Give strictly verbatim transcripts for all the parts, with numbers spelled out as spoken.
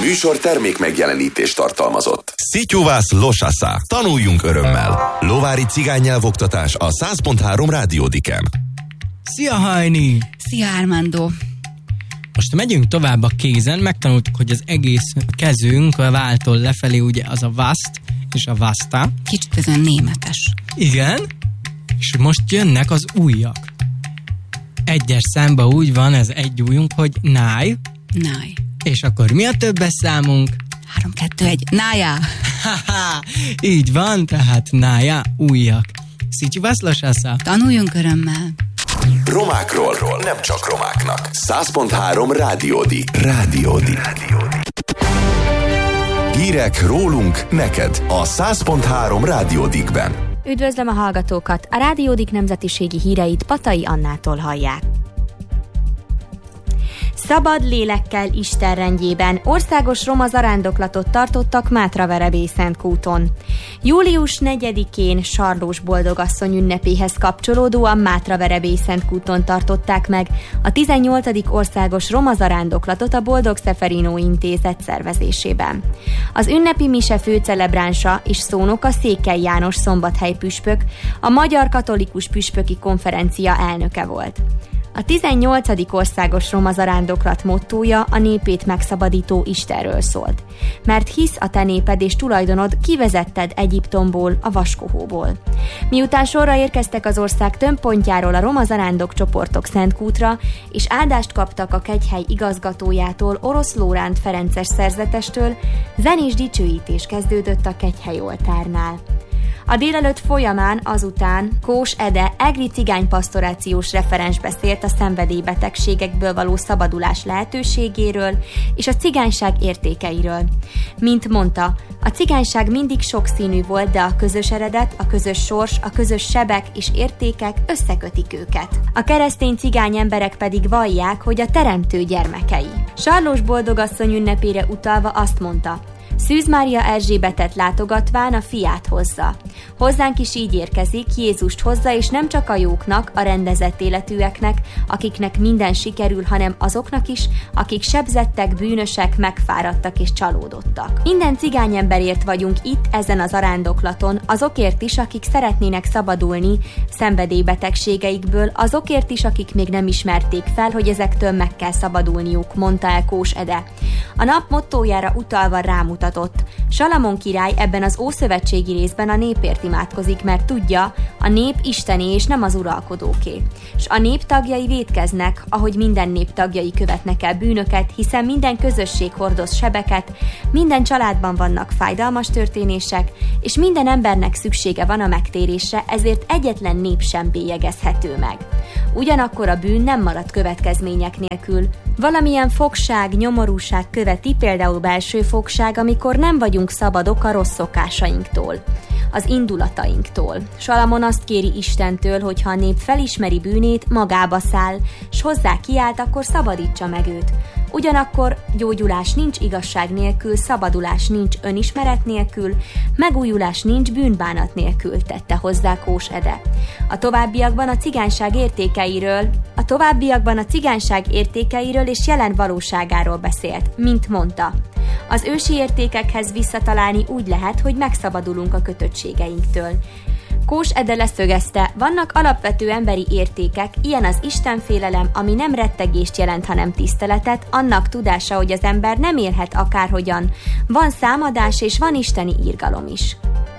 műsor termék megjelenítést tartalmazott. Szityuvász Losasza. Tanuljunk örömmel. Lovári cigánynyelvoktatás a száz pont három Rádiódiken. Szia, Hajni! Szia, Armando! Most megyünk tovább a kézen, megtanultuk, hogy az egész kezünk a váltól lefelé ugye az a vaszt és a vasta. Kicsit ez olyan németes. Igen, és most jönnek az ujjak. Egyes számba úgy van ez egy ujjunk, hogy náj. Náj. És akkor mi a többes számunk? Három, kettő, egy. Nája. Haha, így van, tehát nája, ujjak. Szityuvász Losasza. Tanuljunk örömmel. Romákról, nem csak romáknak. száz pont három Rádiódi. Rádiódi. Hírek rólunk, neked a száz pont három Rádiódikben. Üdvözlöm a hallgatókat! A Rádiódik nemzetiségi híreit Patai Annától hallják. Szabad lélekkel Isten rendjében országos roma zarándoklatot tartottak Mátraverebélyszentkúton. július negyedikén Sarlós Boldogasszony ünnepéhez kapcsolódóan Mátraverebélyszentkúton tartották meg a tizennyolcadik országos roma zarándoklatot a Boldog Szeferino Intézet szervezésében. Az ünnepi mise főcelebránsa és szónoka Székely János szombathely püspök, a Magyar Katolikus Püspöki Konferencia elnöke volt. A tizennyolcadik országos roma zarándoklat mottója a népét megszabadító Istenről szólt. Mert hisz a te néped és tulajdonod, kivezetted Egyiptomból, a vaskohóból. Miután sorra érkeztek az ország több pontjáról a roma zarándok csoportok Szentkútra, és áldást kaptak a kegyhely igazgatójától, Orosz Lóránt Ferences szerzetestől, zenés dicsőítés kezdődött a kegyhely oltárnál. A délelőtt folyamán azután Kós Ede egri cigánypasztorációs referens beszélt a szenvedélybetegségekből való szabadulás lehetőségéről és a cigányság értékeiről. Mint mondta, a cigányság mindig sokszínű volt, de a közös eredet, a közös sors, a közös sebek és értékek összekötik őket. A keresztény cigány emberek pedig vallják, hogy a teremtő gyermekei. Sarlós Boldogasszony ünnepére utalva azt mondta: Szűz Mária Erzsébetet látogatván a fiát hozza. Hozzánk is így érkezik, Jézust hozza, és nem csak a jóknak, a rendezett életűeknek, akiknek minden sikerül, hanem azoknak is, akik sebzettek, bűnösek, megfáradtak és csalódottak. Minden cigányemberért vagyunk itt, ezen az zarándoklaton, azokért is, akik szeretnének szabadulni szenvedélybetegségeikből, azokért is, akik még nem ismerték fel, hogy ezektől meg kell szabadulniuk, mondta el Kós Ede. A nap mottójára utalva rámutat. Salamon király ebben az ószövetségi részben a népért imádkozik, mert tudja, a nép istené és nem az uralkodóké. S a nép tagjai vétkeznek, ahogy minden nép tagjai követnek el bűnöket, hiszen minden közösség hordoz sebeket, minden családban vannak fájdalmas történések, és minden embernek szüksége van a megtérésre, ezért egyetlen nép sem bélyegezhető meg. Ugyanakkor a bűn nem marad következmények nélkül. Valamilyen fogság, nyomorúság követi, például belső fogság, amikor nem vagyunk szabadok a rossz szokásainktól, az indulatainktól. Salamon azt kéri Istentől, hogy ha a nép felismeri bűnét, magába száll, s hozzá kiált, akkor szabadítsa meg őt. Ugyanakkor gyógyulás nincs igazság nélkül, szabadulás nincs önismeret nélkül, megújulás nincs bűnbánat nélkül, tette hozzá Kós Ede. A továbbiakban a cigányság értékeiről, a továbbiakban a cigányság értékeiről és jelen valóságáról beszélt, mint mondta. Az ősi értékekhez visszatalálni úgy lehet, hogy megszabadulunk a kötöttségeinktől. Kós Ede leszögezte, vannak alapvető emberi értékek, ilyen az istenfélelem, ami nem rettegést jelent, hanem tiszteletet, annak tudása, hogy az ember nem élhet akárhogyan. Van számadás és van isteni irgalom is.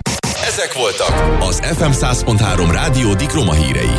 Ezek voltak az ef em száz pont három Rádiódik roma hírei.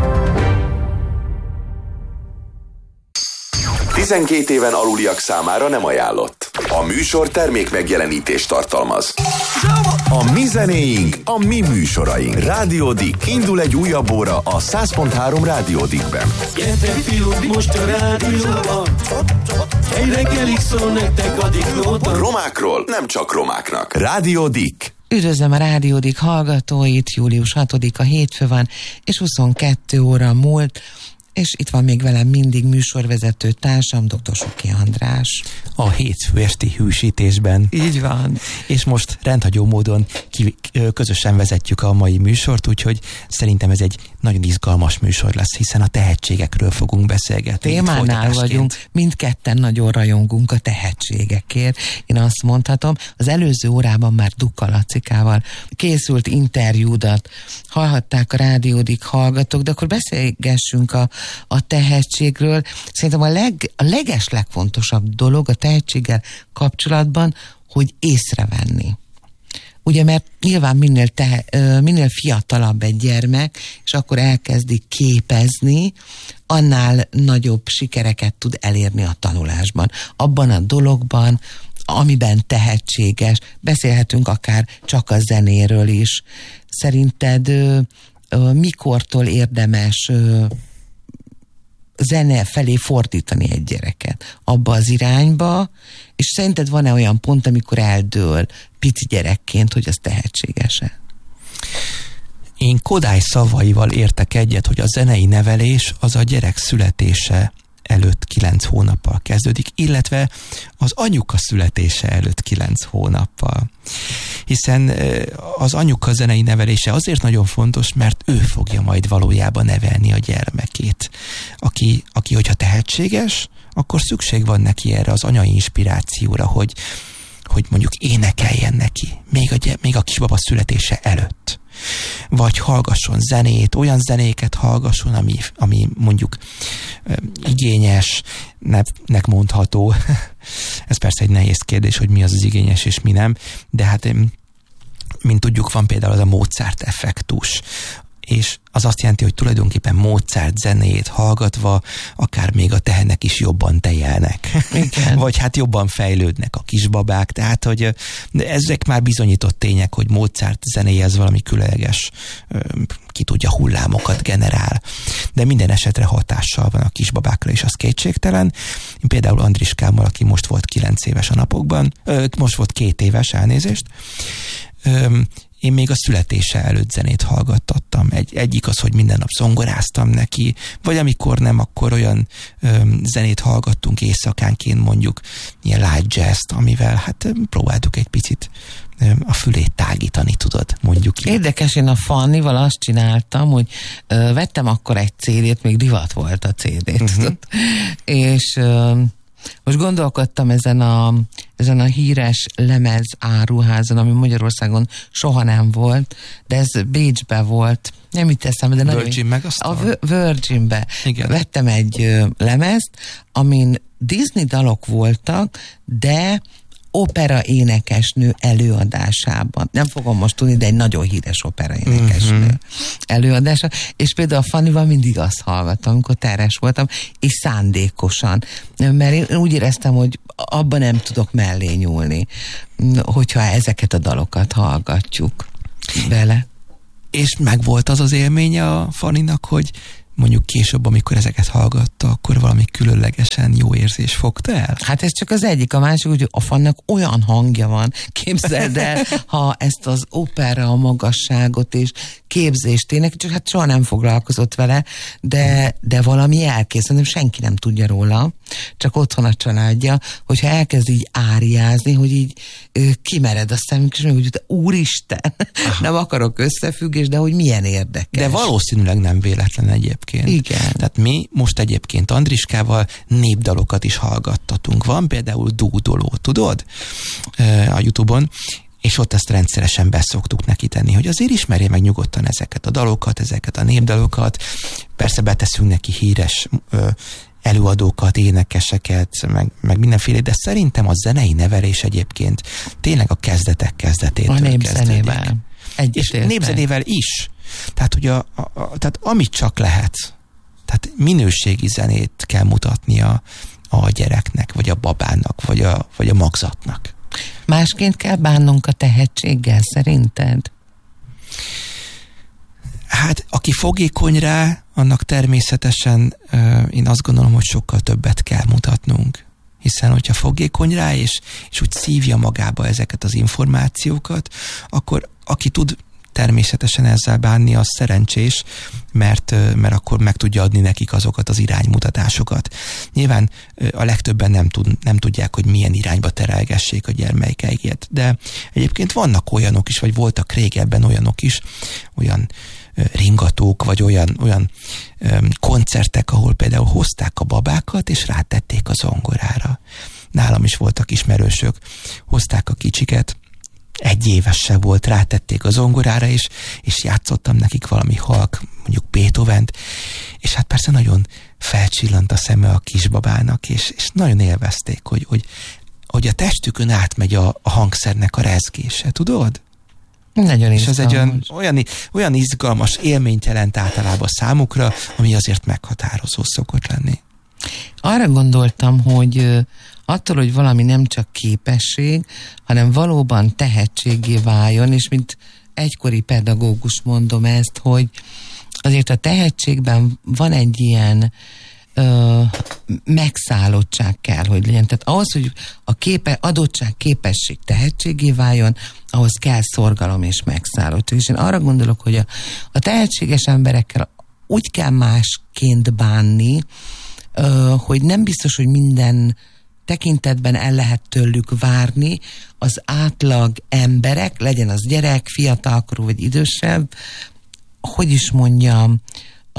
tizenkét éven aluliak számára nem ajánlott. A műsor termék megjelenítést tartalmaz. A mi zenéink, a mi műsoraink. Rádiódik. Indul egy újabb óra a száz pont három Rádiódikben. Gyertek fiúk, most a rádióban. Egy reggelig szól nektek a diklóban. Romákról, nem csak romáknak. Rádiódik. Üdvözlöm a Rádiódik hallgatóit, július hatodika hétfő van, és huszonkettő óra múlt, és itt van még velem mindig műsorvezető társam, dr. Suki András. a hétfő esti hűsítésben. Így van. És most rendhagyó módon ki, közösen vezetjük a mai műsort, úgyhogy szerintem ez egy nagyon izgalmas műsor lesz, hiszen a tehetségekről fogunk beszélgetni. Témánál vagyunk, mindketten nagyon rajongunk a tehetségekért. Én azt mondhatom, az előző órában már Dukka Lacikával készült interjúdat hallhatták a rádiódik hallgatók, de akkor beszélgessünk a, a tehetségről. Szerintem a, leg, a leges legfontosabb dolog a tehetséggel kapcsolatban, hogy észrevenni. Ugye, mert nyilván minél, te, minél fiatalabb egy gyermek, és akkor elkezdi képezni, annál nagyobb sikereket tud elérni a tanulásban. Abban a dologban, amiben tehetséges, beszélhetünk akár csak a zenéről is. Szerinted ö, ö, mikortól érdemes ö, zene felé fordítani egy gyereket? Abba az irányba, és szerinted van-e olyan pont, amikor eldől pici gyerekként, hogy az tehetséges-e? Én Kodály szavaival értek egyet, hogy a zenei nevelés az a gyerek születése előtt kilenc hónappal kezdődik, illetve az anyuka születése előtt kilenc hónappal. Hiszen az anyuka zenei nevelése azért nagyon fontos, mert ő fogja majd valójában nevelni a gyermekét. Aki, aki hogyha tehetséges, akkor szükség van neki erre az anyai inspirációra, hogy, hogy mondjuk énekeljen neki, még a, még a kisbaba születése előtt. Vagy hallgasson zenét, olyan zenéket hallgasson, ami, ami mondjuk e, igényesnek mondható. Ez persze egy nehéz kérdés, hogy mi az az igényes és mi nem, de hát mint tudjuk, van például az a Mozart effektus, és az azt jelenti, hogy tulajdonképpen Mozart zenéjét hallgatva akár még a tehenek is jobban tejelnek. Igen. Vagy hát jobban fejlődnek a kisbabák, tehát hogy ezek már bizonyított tények, hogy Mozart zenéje az valami különleges, ki tudja, hullámokat generál. De minden esetre hatással van a kisbabákra, és az kétségtelen. Én például Andriskámmal, aki most volt kilenc éves a napokban, most volt két éves, elnézést, én még a születése előtt zenét hallgattattam. Egy, egyik az, hogy minden nap zongoráztam neki, vagy amikor nem, akkor olyan öm, zenét hallgattunk éjszakánként, mondjuk ilyen light jazz-t, amivel hát öm, próbáltuk egy picit öm, a fülét tágítani, tudod, mondjuk így. Érdekes, én a Fannival azt csináltam, hogy ö, vettem akkor egy cé dét, még divat volt a cé dé, uh-huh. tudod? És ö, most gondolkodtam ezen a, ezen a híres lemez áruházon, ami Magyarországon soha nem volt, de ez Bécsbe volt. Nem itt eszembe, de nagyon... Virgin Megastore? A Virginbe. Igen. Vettem egy ö, lemezt, amin Disney dalok voltak, de opera énekesnő előadásában. Nem fogom most tudni, de egy nagyon híres opera énekesnő uh-huh. előadása. És például a Fannival mindig azt hallgattam, amikor terhes voltam, és szándékosan. Mert én úgy éreztem, hogy abban nem tudok mellé nyúlni, hogyha ezeket a dalokat hallgatjuk vele. És megvolt az az élménye a Fanninak, hogy mondjuk később, amikor ezeket hallgatta, akkor valami különlegesen jó érzés fogta el? Hát ez csak az egyik, a másik, hogy a Fannak olyan hangja van, képzeld el, ha ezt az opera, a magasságot és képzést tényleg, csak hát soha nem foglalkozott vele, de, de valami elkész, nem senki nem tudja róla, csak otthon a családja, hogyha elkezd így áriázni, hogy így ö, kimered a szemünk, és mondjuk, hogy úristen, nem akarok összefüggés, de hogy milyen érdekes. De valószínűleg nem véletlen egyébként. Igen. Tehát mi most egyébként Andriskával népdalokat is hallgattatunk. Van például Dúdoló, tudod? A YouTube-on, és ott ezt rendszeresen beszoktuk neki tenni, hogy azért ismerje meg nyugodtan ezeket a dalokat, ezeket a népdalokat. Persze beteszünk neki híres ö, előadókat, énekeseket, meg, meg mindenféle, de szerintem a zenei nevelés egyébként tényleg a kezdetek kezdetétől kezdődik. A népzenével. És népzenével is. Tehát, hogy a, a, a, tehát amit csak lehet, tehát minőségi zenét kell mutatnia a gyereknek, vagy a babának, vagy a, vagy a magzatnak. Másként kell bánnunk a tehetséggel, szerinted? Hát, aki fogékony rá, annak természetesen uh, én azt gondolom, hogy sokkal többet kell mutatnunk. Hiszen, hogyha fogékony rá, és, és úgy szívja magába ezeket az információkat, akkor aki tud természetesen ezzel bánni az szerencsés, mert, mert akkor meg tudja adni nekik azokat az iránymutatásokat. Nyilván a legtöbben nem, tud, nem tudják, hogy milyen irányba terelgessék a gyermekeiket, de egyébként vannak olyanok is, vagy voltak régebben olyanok is, olyan ringatók, vagy olyan, olyan koncertek, ahol például hozták a babákat, és rátették a zongorára. Nálam is voltak ismerősök, hozták a kicsiket, egy éves se volt, rátették a zongorára, és, és játszottam nekik valami halk, mondjuk Beethovent, és hát persze nagyon felcsillant a szeme a kisbabának, és, és nagyon élvezték, hogy, hogy, hogy a testükön átmegy a, a hangszernek a rezgése, tudod? Nagyon és ez egy olyan, izgalmas. olyan, olyan izgalmas élményt jelent általában számukra, ami azért meghatározó szokott lenni. Arra gondoltam, hogy ö, attól, hogy valami nem csak képesség, hanem valóban tehetségé váljon, és mint egykori pedagógus mondom ezt, hogy azért a tehetségben van egy ilyen ö, megszállottság kell, hogy legyen. Tehát ahhoz, hogy a képe, adottság, képesség tehetségé váljon, ahhoz kell szorgalom és megszállottság. És én arra gondolok, hogy a, a tehetséges emberekkel úgy kell másként bánni, ö, hogy nem biztos, hogy minden tekintetben el lehet tőlük várni az átlag emberek, legyen az gyerek, fiatalkorú vagy idősebb, hogy is mondjam, a,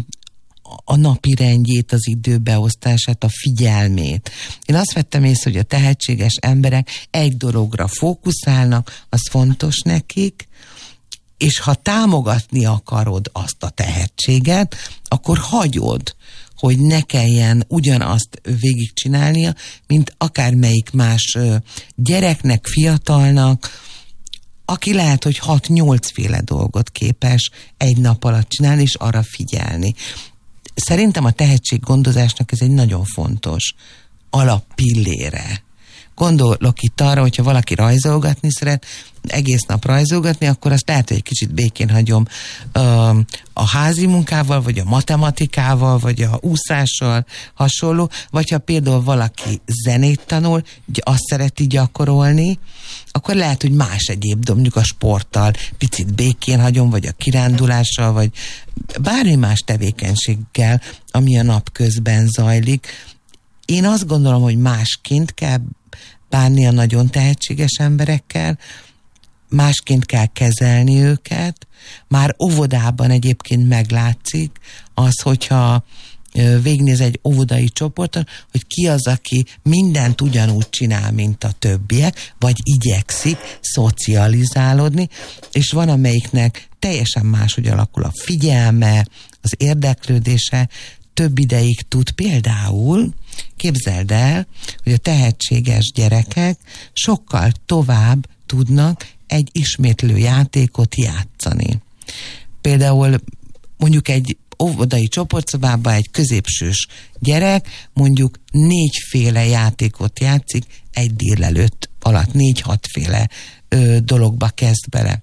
a napi rendjét, az időbeosztását, a figyelmét. Én azt vettem észre, hogy a tehetséges emberek egy dologra fókuszálnak, az fontos nekik, és ha támogatni akarod azt a tehetséget, akkor hagyod, hogy ne kelljen ugyanazt végigcsinálnia, mint akármelyik más gyereknek, fiatalnak, aki lehet, hogy hat-nyolc féle dolgot képes egy nap alatt csinálni, és arra figyelni. Szerintem a tehetséggondozásnak ez egy nagyon fontos alappillére. Gondolok itt arra, hogyha valaki rajzolgatni szeret, egész nap rajzolgatni, akkor azt lehet, hogy egy kicsit békén hagyom ö, a házi munkával, vagy a matematikával, vagy a úszással hasonló, vagy ha például valaki zenét tanul, azt szereti gyakorolni, akkor lehet, hogy más egyéb, mondjuk a sporttal picit békén hagyom, vagy a kirándulással, vagy bármi más tevékenységgel, ami a nap közben zajlik. Én azt gondolom, hogy másként kell bánni a nagyon tehetséges emberekkel, másként kell kezelni őket. Már óvodában egyébként meglátszik az, hogyha végignéz egy óvodai csoporton, hogy ki az, aki mindent ugyanúgy csinál, mint a többiek, vagy igyekszik szocializálódni, és van, amelyiknek teljesen máshogy alakul a figyelme, az érdeklődése, több ideig tud. Például képzeld el, hogy a tehetséges gyerekek sokkal tovább tudnak egy ismétlő játékot játszani. Például mondjuk egy óvodai csoportszobában egy középsős gyerek mondjuk négyféle játékot játszik egy délelőtt alatt, négy-hatféle ö, dologba kezd bele.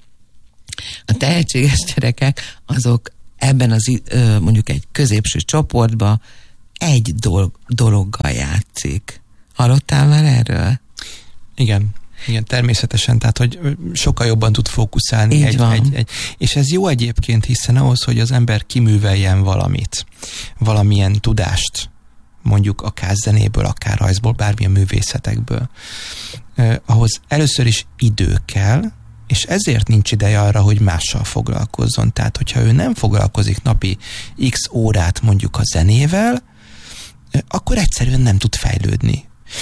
A tehetséges gyerekek azok ebben az ö, mondjuk egy középső csoportban egy dolog, dologgal játszik. Hallottál már erről? Igen. Igen, természetesen, tehát, hogy sokkal jobban tud fókuszálni. Egy, egy, egy, és ez jó egyébként, hiszen ahhoz, hogy az ember kiműveljen valamit, valamilyen tudást, mondjuk akár zenéből, akár rajzból, bármilyen művészetekből, eh, ahhoz először is idő kell, és ezért nincs ideje arra, hogy mással foglalkozzon. Tehát, hogyha ő nem foglalkozik napi x órát mondjuk a zenével, eh, akkor egyszerűen nem tud fejlődni.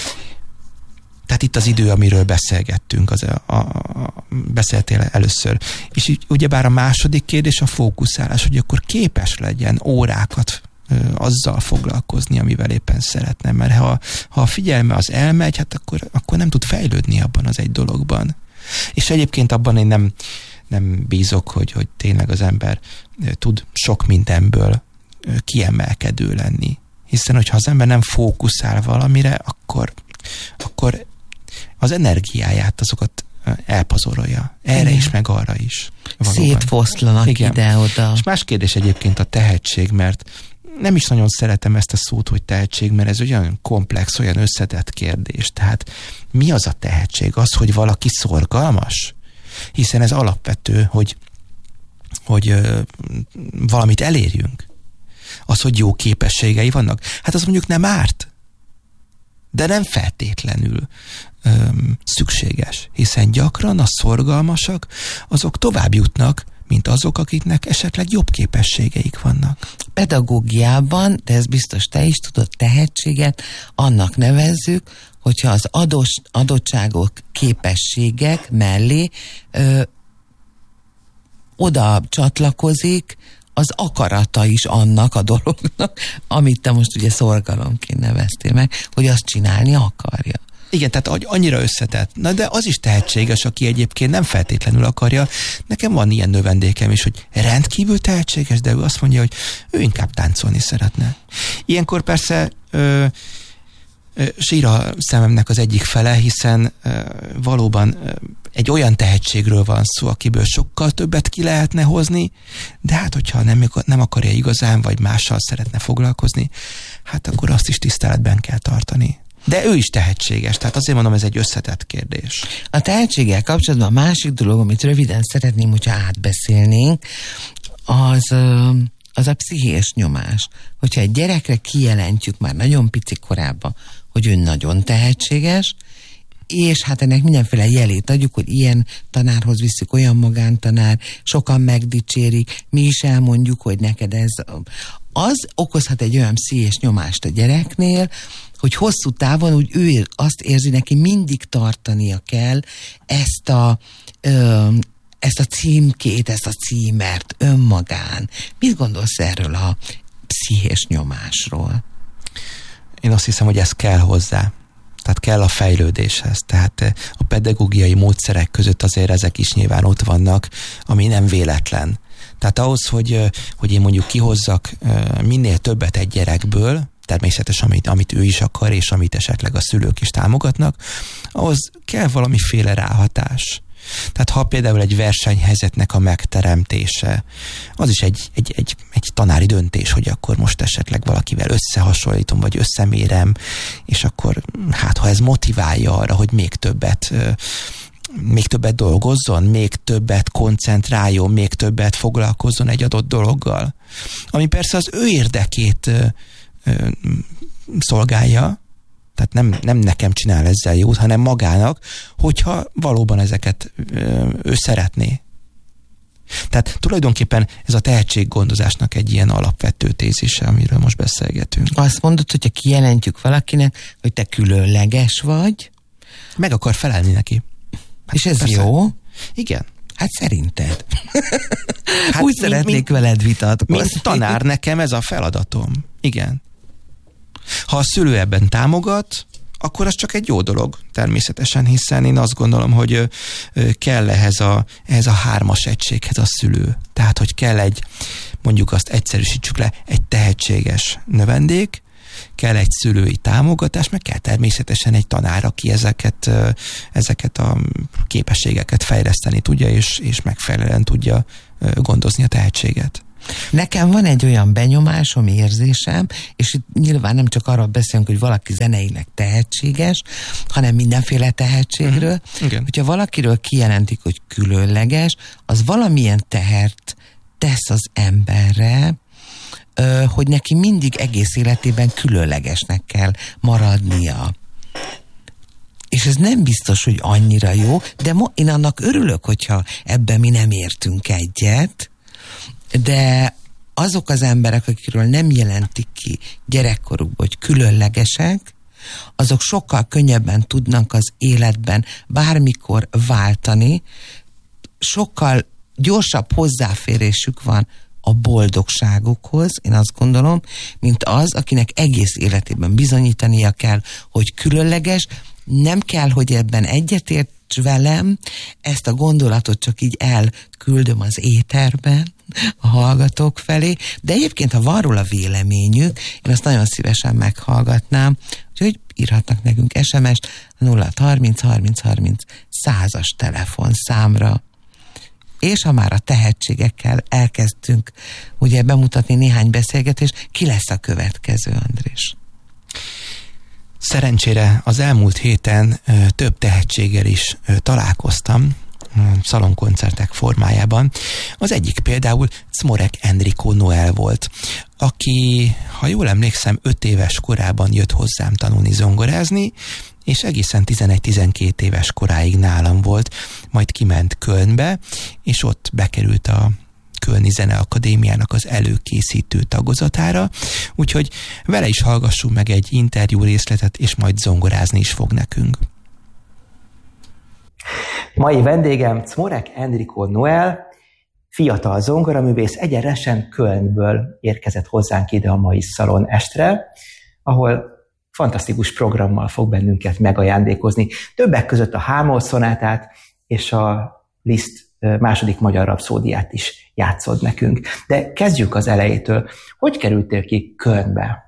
Tehát itt az idő, amiről beszélgettünk, az a, a, a, beszéltél először. És így, ugyebár a második kérdés a fókuszálás, hogy akkor képes legyen órákat ö, azzal foglalkozni, amivel éppen szeretne. Mert ha, ha a figyelme az elmegy, hát akkor, akkor nem tud fejlődni abban az egy dologban. És egyébként abban én nem, nem bízok, hogy, hogy tényleg az ember ö, tud sok mindenből ö, kiemelkedő lenni. Hiszen, hogyha az ember nem fókuszál valamire, akkor, akkor az energiáját, azokat elpazarolja. Erre igen. is, meg arra is. Valóban. Szétfoszlanak ide-oda. És más kérdés egyébként a tehetség, mert nem is nagyon szeretem ezt a szót, hogy tehetség, mert ez olyan komplex, olyan összetett kérdés. Tehát mi az a tehetség? Az, hogy valaki szorgalmas? Hiszen ez alapvető, hogy hogy ö, valamit elérjünk, az, hogy jó képességei vannak, hát az mondjuk nem árt, de nem feltétlenül öm, szükséges, hiszen gyakran a szorgalmasak, azok tovább jutnak, mint azok, akiknek esetleg jobb képességeik vannak. Pedagógiában, de ez biztos te is tudod, tehetséget annak nevezzük, hogyha az ados, adottságok, képességek mellé ö, oda csatlakozik az akarata is annak a dolognak, amit te most ugye szorgalomként neveztél meg, hogy azt csinálni akarja. Igen, tehát annyira összetett. Na de az is tehetséges, aki egyébként nem feltétlenül akarja. Nekem van ilyen növendékem is, hogy rendkívül tehetséges, de ő azt mondja, hogy ő inkább táncolni szeretne. Ilyenkor persze ö, ö, sír a szememnek az egyik fele, hiszen ö, valóban ö, egy olyan tehetségről van szó, akiből sokkal többet ki lehetne hozni, de hát hogyha nem, nem akarja igazán, vagy mással szeretne foglalkozni, hát akkor azt is tiszteletben kell tartani. De ő is tehetséges, tehát azért mondom, ez egy összetett kérdés. A tehetséggel kapcsolatban a másik dolog, amit röviden szeretném, hogyha átbeszélnénk, az, az a pszichés nyomás. Hogyha egy gyerekre kijelentjük már nagyon pici korában, hogy ő nagyon tehetséges, és hát ennek mindenféle jelét adjuk, hogy ilyen tanárhoz visszük, olyan magántanár, sokan megdicsérik, mi is elmondjuk, hogy neked ez... Az okozhat egy olyan pszichés nyomást a gyereknél, hogy hosszú távon úgy ő azt érzi, neki mindig tartania kell ezt a, ö, ezt a címkét, ezt a címert önmagán. Mit gondolsz erről a pszichés nyomásról? Én azt hiszem, hogy ez kell hozzá. Tehát kell a fejlődéshez. Tehát a pedagógiai módszerek között azért ezek is nyilván ott vannak, ami nem véletlen. Tehát ahhoz, hogy, hogy én mondjuk kihozzak minél többet egy gyerekből, természetesen amit, amit ő is akar, és amit esetleg a szülők is támogatnak, ahhoz kell valamiféle ráhatás. Tehát ha például egy versenyhelyzetnek a megteremtése, az is egy, egy, egy, egy tanári döntés, hogy akkor most esetleg valakivel összehasonlítom, vagy összemérem, és akkor hát ha ez motiválja arra, hogy még többet még többet dolgozzon, még többet koncentráljon, még többet foglalkozzon egy adott dologgal. Ami persze az ő érdekét ö, ö, szolgálja, tehát nem, nem nekem csinál ezzel jót, hanem magának, hogyha valóban ezeket ö, ő szeretné. Tehát tulajdonképpen ez a tehetséggondozásnak egy ilyen alapvető tézise, amiről most beszélgetünk. Azt mondod, hogyha kijelentjük valakinek, hogy te különleges vagy, meg akar felelni neki. Hát és ez persze. jó? Igen. Hát szerinted. Hát úgy mint, szeretnék mint, veled vitatkozni. Mint tanár nekem ez a feladatom. Igen. Ha a szülő ebben támogat, akkor az csak egy jó dolog természetesen, hiszen én azt gondolom, hogy kell ehhez a, ehhez a hármas egységhez a szülő. Tehát, hogy kell egy, mondjuk azt egyszerűsítsük le, egy tehetséges növendék, kell egy szülői támogatás, meg kell természetesen egy tanár, aki ezeket, ezeket a képességeket fejleszteni tudja, és, és megfelelően tudja gondozni a tehetséget. Nekem van egy olyan benyomásom, érzésem, és itt nyilván nem csak arról beszélünk, hogy valaki zeneileg tehetséges, hanem mindenféle tehetségről. Mm-hmm. Hogyha valakiről kijelentik, hogy különleges, az valamilyen tehert tesz az emberre, hogy neki mindig egész életében különlegesnek kell maradnia. És ez nem biztos, hogy annyira jó, de mo- én annak örülök, hogyha ebben mi nem értünk egyet, de azok az emberek, akikről nem jelentik ki gyerekkorukban, hogy különlegesek, azok sokkal könnyebben tudnak az életben bármikor váltani, sokkal gyorsabb hozzáférésük van a boldogságukhoz, én azt gondolom, mint az, akinek egész életében bizonyítania kell, hogy különleges, nem kell, hogy ebben egyetérts velem, ezt a gondolatot csak így elküldöm az éterben a hallgatók felé, de egyébként, ha van róla véleményük, én azt nagyon szívesen meghallgatnám, úgyhogy írhatnak nekünk es em est a nulla harminc harminc harminc százas telefonszámra. És ha már a tehetségekkel elkezdtünk ugye bemutatni néhány beszélgetést, ki lesz a következő, Andrés? Szerencsére az elmúlt héten ö, több tehetséggel is ö, találkoztam, szalonkoncertek formájában. Az egyik például Cmorek Enrico Noel volt, aki, ha jól emlékszem, öt éves korában jött hozzám tanulni zongorázni, és egészen tizenegy-tizenkét éves koráig nálam volt, majd kiment Kölnbe, és ott bekerült a Kölni Zeneakadémiának az előkészítő tagozatára, úgyhogy vele is hallgassunk meg egy interjú részletet, és majd zongorázni is fog nekünk. Mai vendégem Cmorek Enrico Noel, fiatal zongoraművész, egyenesen Kölnből érkezett hozzánk ide a mai szalon estre, ahol fantasztikus programmal fog bennünket megajándékozni. Többek között a Hámol szonátát és a Liszt második magyar rapszódiát is játszod nekünk. De kezdjük az elejétől. Hogy kerültél ki Kölnbe?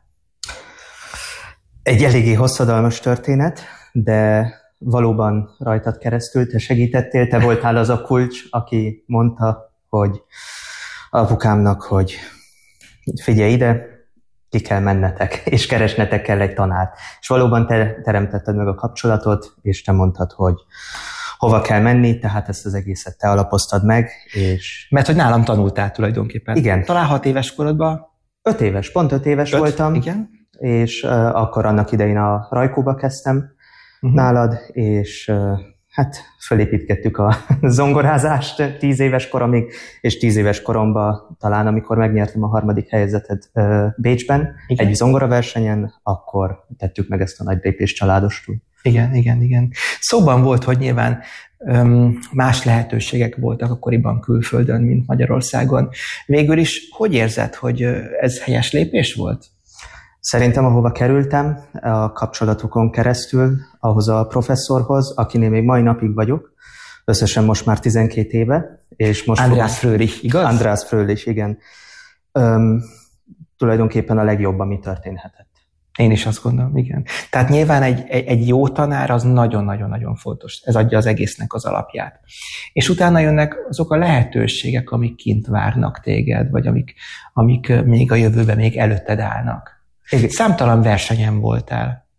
Egy eléggé hosszadalmas történet, de valóban rajtad keresztül te segítettél, te voltál az a kulcs, aki mondta, hogy apukámnak, hogy figyelj ide, ki kell mennetek, és keresnetek kell egy tanárt. És valóban te teremtetted meg a kapcsolatot, és te mondtad, hogy hova kell menni, tehát ezt az egészet te alapoztad meg, és... Mert hogy nálam tanultál tulajdonképpen. Igen. Talán hat éves korodban? Öt éves, pont öt éves öt? voltam. Igen. És uh, akkor annak idején a Rajkóba kezdtem uh-huh. nálad, és uh, hát fölépítgettük a zongorázást tíz éves koromig, és tíz éves koromban talán, amikor megnyertem a harmadik helyezetet uh, Bécsben, igen. egy zongoraversenyen, akkor tettük meg ezt a nagy lépést családostul. Igen, igen, igen. Szóban volt, hogy nyilván öm, más lehetőségek voltak akkoriban külföldön, mint Magyarországon. Végül is hogy érzed, hogy ez helyes lépés volt? Szerintem, ahova kerültem, a kapcsolatokon keresztül, ahhoz a professzorhoz, akinél még mai napig vagyok, összesen most már tizenkét éve. És most András Fröhlich, igaz? András Fröhlich, igen. Öm, tulajdonképpen a legjobb, ami történhetett. Én is azt gondolom, igen. Tehát nyilván egy, egy, egy jó tanár az nagyon-nagyon-nagyon fontos. Ez adja az egésznek az alapját. És utána jönnek azok a lehetőségek, amik kint várnak téged, vagy amik, amik még a jövőben még előtted állnak. Igen. Számtalan versenyen voltál.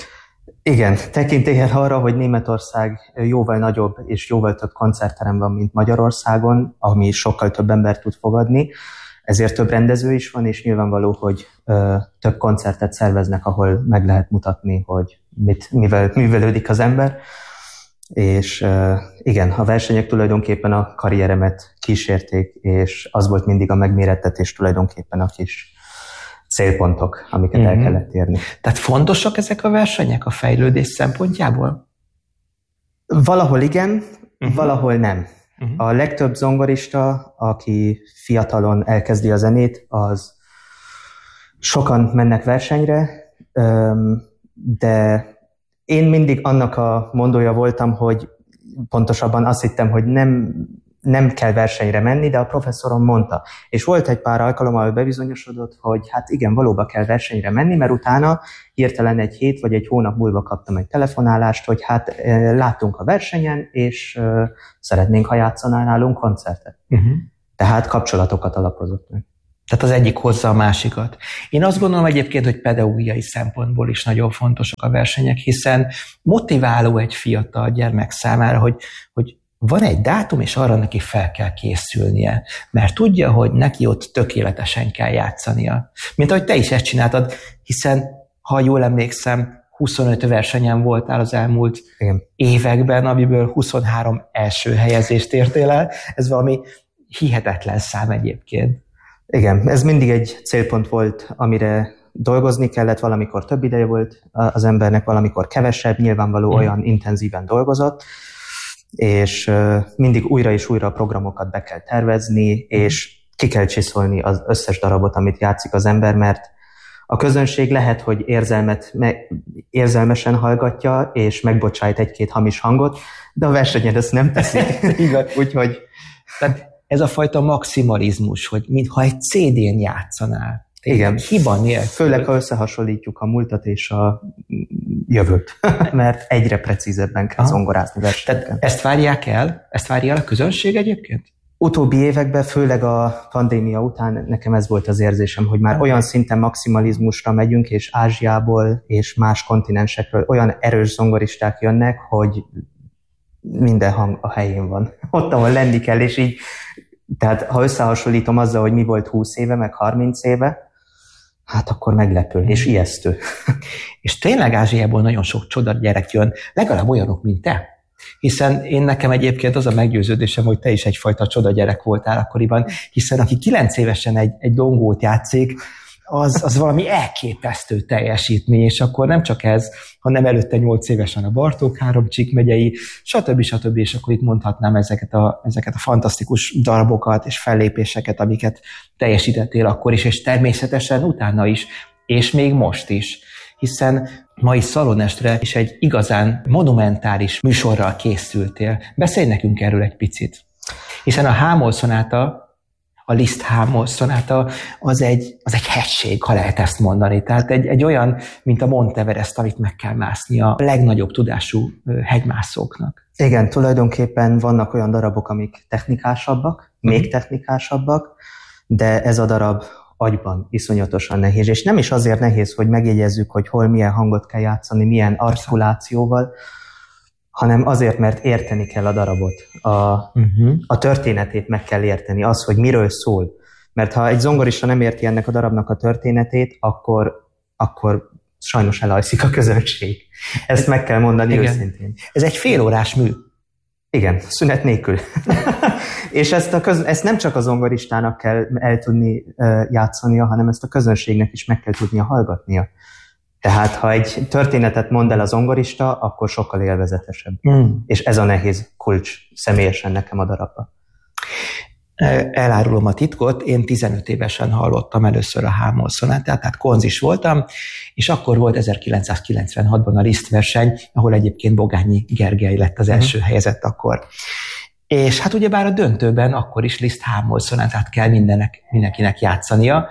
Igen, tekintélyen arra, hogy Németország jóval nagyobb és jóval több koncertterem van, mint Magyarországon, ami sokkal több embert tud fogadni, ezért több rendező is van, és nyilvánvaló, hogy ö, több koncertet szerveznek, ahol meg lehet mutatni, hogy mit, mivel művelődik az ember. És ö, igen, a versenyek tulajdonképpen a karrieremet kísérték, és az volt mindig a megmérettetés tulajdonképpen a kis célpontok, amiket mm-hmm. el kellett érni. Tehát fontosak ezek a versenyek a fejlődés szempontjából? Valahol igen, uh-huh. valahol nem. Uh-huh. A legtöbb zongorista, aki fiatalon elkezdi a zenét, az sokan mennek versenyre, de én mindig annak a mondója voltam, hogy pontosabban azt hittem, hogy nem, nem kell versenyre menni, de a professzorom mondta. És volt egy pár alkalom, ahol bebizonyosodott, hogy hát igen, valóban kell versenyre menni, mert utána hirtelen egy hét vagy egy hónap múlva kaptam egy telefonálást, hogy hát láttunk a versenyen, és uh, szeretnénk, ha játszanál nálunk koncertet. Uh-huh. Tehát kapcsolatokat alapozott meg. Tehát az egyik hozza a másikat. Én azt gondolom egyébként, hogy pedagógiai szempontból is nagyon fontosak a versenyek, hiszen motiváló egy fiatal gyermek számára, hogy, hogy van egy dátum, és arra neki fel kell készülnie, mert tudja, hogy neki ott tökéletesen kell játszania. Mint ahogy te is ezt csináltad, hiszen, ha jól emlékszem, huszonöt versenyen voltál az elmúlt Igen. években, amiből huszonhárom első helyezést értél el. Ez valami hihetetlen szám egyébként. Igen, ez mindig egy célpont volt, amire dolgozni kellett, valamikor több ideje volt az embernek, valamikor kevesebb, nyilvánvaló mm. olyan intenzíven dolgozott, és mindig újra és újra a programokat be kell tervezni, és ki kell csiszolni az összes darabot, amit játszik az ember, mert a közönség lehet, hogy érzelmet, me, érzelmesen hallgatja, és megbocsájt egy-két hamis hangot, de a versenyen ezt nem teszi. Úgyhogy... Tehát ez a fajta maximalizmus, hogy mintha egy cé dén játszanál. Igen. Hiba nélkül. Főleg, ha összehasonlítjuk a múltat és a jövőt, mert egyre precízebben kell Aha. zongorázni versenyeken. Tehát ezt várják el? Ezt várja el a közönség egyébként? Utóbbi években, főleg a pandémia után nekem ez volt az érzésem, hogy már olyan szinten maximalizmusra megyünk, és Ázsiából és más kontinensekről olyan erős zongoristák jönnek, hogy minden hang a helyén van. Ott, ahol lenni kell, és így, tehát ha összehasonlítom azzal, hogy mi volt húsz éve, meg harminc éve, hát akkor meglepő, és ijesztő. És tényleg Ázsiából nagyon sok csoda gyerek jön, legalább olyanok, mint te. Hiszen én nekem egyébként az a meggyőződésem, hogy te is egyfajta csoda gyerek voltál akkoriban, hiszen aki kilenc évesen egy, egy dongót játszik, az, az valami elképesztő teljesítmény, és akkor nem csak ez, hanem előtte nyolc évesen a Bartók Háromcsík megyei, stb. stb. És akkor itt mondhatnám ezeket a, ezeket a fantasztikus darabokat és fellépéseket, amiket teljesítettél akkor is, és természetesen utána is, és még most is. Hiszen mai szalonestre is egy igazán monumentális műsorral készültél. Beszélj nekünk erről egy picit. Hiszen a H-moll szonáta, a Liszt H-moll szonáta az egy, az egy hegység, ha lehet ezt mondani. Tehát egy, egy olyan, mint a Monteverest, amit meg kell mászni a legnagyobb tudású hegymászóknak. Igen, tulajdonképpen vannak olyan darabok, amik technikásabbak, még uh-huh. technikásabbak, de ez a darab agyban iszonyatosan nehéz. És nem is azért nehéz, hogy megjegyezzük, hogy hol milyen hangot kell játszani, milyen artikulációval, hanem azért, mert érteni kell a darabot. A, uh-huh. a történetét meg kell érteni, az, hogy miről szól. Mert ha egy zongorista nem érti ennek a darabnak a történetét, akkor, akkor sajnos elalszik a közönség. Ezt meg kell mondani Igen. őszintén. Ez egy félórás mű. Igen, szünet nélkül. És ezt, a köz, ezt nem csak a zongoristának kell el tudni uh, játszania, hanem ezt a közönségnek is meg kell tudnia hallgatnia. Tehát, ha egy történetet mond el a zongorista, akkor sokkal élvezetesebb. Mm. És ez a nehéz kulcs személyesen nekem a darabban. Elárulom a titkot, én tizenöt évesen hallottam először a H-moll szonátát, tehát konzis voltam, és akkor volt ezerkilencszázkilencvenhatban a Liszt verseny, ahol egyébként Bogányi Gergely lett az első mm. helyezett akkor. És hát ugyebár a döntőben akkor is Liszt H-moll szonátát kell mindenek, mindenkinek játszania,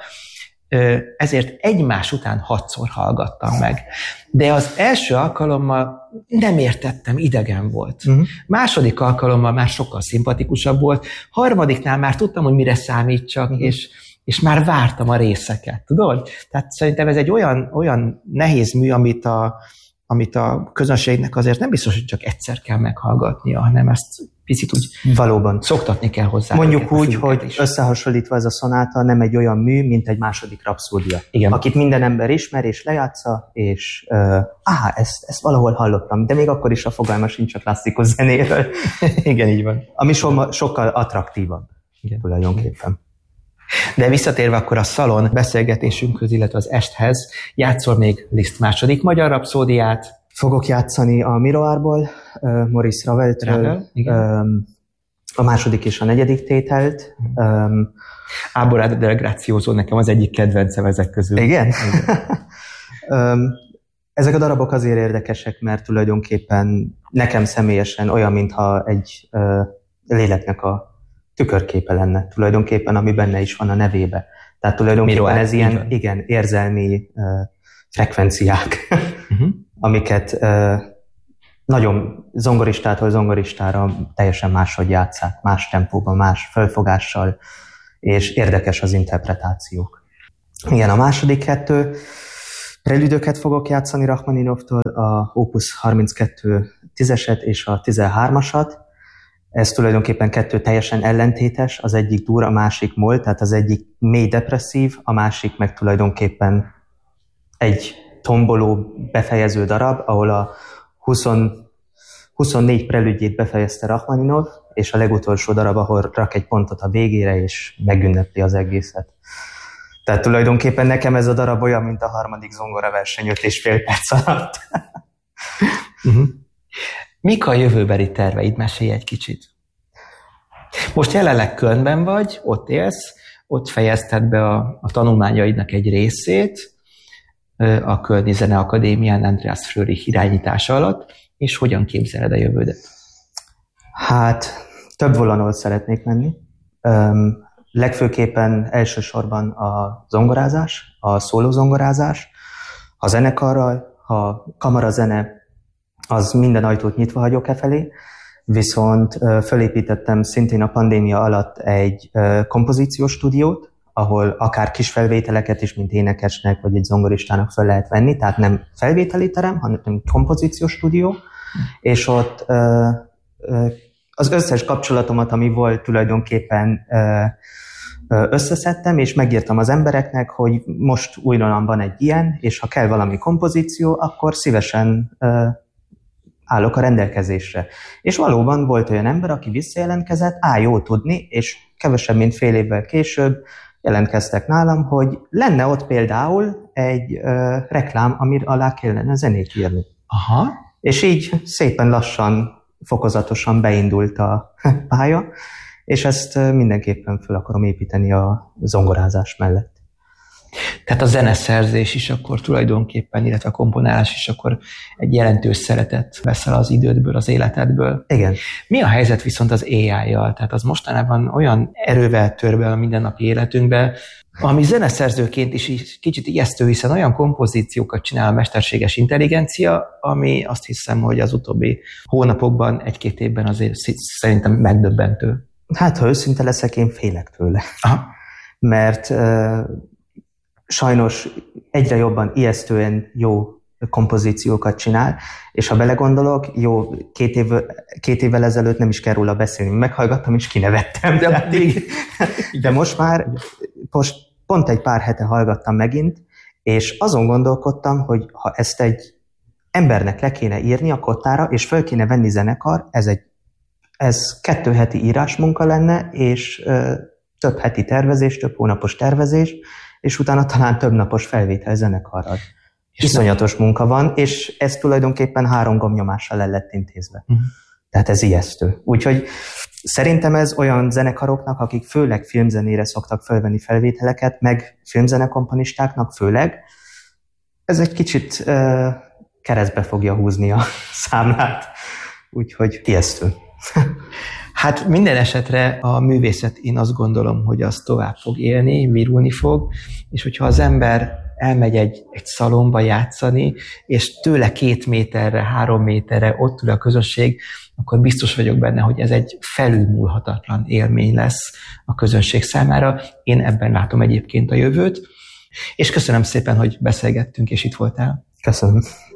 ezért egymás után hatszor hallgattam meg. De az első alkalommal nem értettem, idegen volt. Uh-huh. Második alkalommal már sokkal szimpatikusabb volt, harmadiknál már tudtam, hogy mire számítsak, uh-huh. és, és már vártam a részeket, tudod? Tehát szerintem ez egy olyan, olyan nehéz mű, amit a, amit a közönségnek azért nem biztos, hogy csak egyszer kell meghallgatnia, hanem ezt picit úgy valóban szoktatni kell hozzá. Mondjuk úgy, hogy is. Összehasonlítva ez a szonáta nem egy olyan mű, mint egy második rapszódia. Igen. Akit minden ember ismer és lejátsza, és uh, áh, ezt, ezt valahol hallottam, de még akkor is a fogalma sincs a klasszikus zenéről. Igen, így van. Ami so, sokkal attraktívabb. Igen. Tulajdonképpen. De visszatérve akkor a szalon beszélgetésünkhöz, illetve az esthez, játszol még Liszt második magyar rapszódiát. Fogok játszani a Miroárból, uh, Maurice Raveltről, um, a második és a negyedik tételt. Um, Áborado del Grazioso nekem az egyik kedvencem ezek közül. Igen? Igen. um, ezek a darabok azért érdekesek, mert tulajdonképpen nekem személyesen olyan, mintha egy uh, léleknek a tükörképe lenne, tulajdonképpen, ami benne is van a nevébe. Tehát tulajdonképpen Miroár, ez ilyen igen, érzelmi uh, frekvenciák. Uh-huh. amiket uh, nagyon zongoristától zongoristára teljesen máshogy játsszák, más tempóban, más felfogással, és érdekes az interpretációk. Igen, a második kettő prelüdöket fogok játszani Rachmaninovtól, a Opus harminckettő tízeset és a tizenhármasat. Ez tulajdonképpen kettő teljesen ellentétes, az egyik dur, a másik moll, tehát az egyik mély depresszív, a másik meg tulajdonképpen egy tomboló befejező darab, ahol a húsz, huszonnégy prelüdjét befejezte Rachmaninov, és a legutolsó darab, ahol rak egy pontot a végére, és megünnepli az egészet. Tehát tulajdonképpen nekem ez a darab olyan, mint a harmadik zongoraverseny öt és fél perc alatt. uh-huh. Mik a jövőbeli terveid? Mesélj egy kicsit. Most jelenleg Kölnben vagy, ott élsz, ott fejezted be a, a tanulmányaidnak egy részét, a Kölni Zeneakadémián Andreas Fröhlich irányítása alatt, és hogyan képzeled a jövődet? Hát, több vonalon szeretnék menni. Um, legfőképpen elsősorban a zongorázás, a szólózongorázás, a zenekarral, a kamarazene, az minden ajtót nyitva hagyok e felé, viszont uh, fölépítettem szintén a pandémia alatt egy uh, kompozíciós stúdiót, ahol akár kis felvételeket is, mint énekesnek vagy egy zongoristának fel lehet venni, tehát nem felvételi terem, hanem kompozíciós stúdió, és ott uh, az összes kapcsolatomat, ami volt, tulajdonképpen összeszedtem, és megírtam az embereknek, hogy most újonnan van egy ilyen, és ha kell valami kompozíció, akkor szívesen állok a rendelkezésre. És valóban volt olyan ember, aki visszajelentkezett, á, jó tudni, és kevesebb, mint fél évvel később jelentkeztek nálam, hogy lenne ott például egy ö, reklám, amire alá kellene zenét írni. Aha. És így szépen lassan, fokozatosan beindult a pálya, és ezt mindenképpen fel akarom építeni a zongorázás mellett. Tehát a zeneszerzés is akkor tulajdonképpen, illetve a komponálás is akkor egy jelentős szeretet veszel az idődből, az életedből. Igen. Mi a helyzet viszont az á í-jal? Tehát az mostanában olyan erővel tör be a mindennapi életünkbe, ami zeneszerzőként is kicsit ijesztő, hiszen olyan kompozíciókat csinál a mesterséges intelligencia, ami azt hiszem, hogy az utóbbi hónapokban, egy-két évben azért szerintem megdöbbentő. Hát, ha őszinte leszek, én félek tőle. Aha. Mert uh, sajnos egyre jobban ijesztően jó kompozíciókat csinál, és ha belegondolok, jó, két, év, két évvel ezelőtt nem is kell róla beszélni, meghallgattam és kinevettem. De, még, de most már, most pont egy pár hete hallgattam megint, és azon gondolkodtam, hogy ha ezt egy embernek le kéne írni a kottára, és föl kéne venni zenekar, ez egy ez kettő heti írásmunka lenne, és ö, több heti tervezés, több hónapos tervezés, és utána talán több napos felvétel zenekarral. Iszonyatos munka van, és ez tulajdonképpen három gombnyomással el lett intézve. Uh-huh. Tehát ez ijesztő. Úgyhogy szerintem ez olyan zenekaroknak, akik főleg filmzenére szoktak felvenni felvételeket, meg filmzenekomponistáknak főleg, ez egy kicsit ö, keresztbe fogja húzni a számlát. Úgyhogy ijesztő. Hát minden esetre a művészet, én azt gondolom, hogy az tovább fog élni, virulni fog, és hogyha az ember elmegy egy, egy szalomba játszani, és tőle két méterre, három méterre ott ül a közönség, akkor biztos vagyok benne, hogy ez egy felülmúlhatatlan élmény lesz a közönség számára. Én ebben látom egyébként a jövőt, és köszönöm szépen, hogy beszélgettünk, és itt voltál. Köszönöm.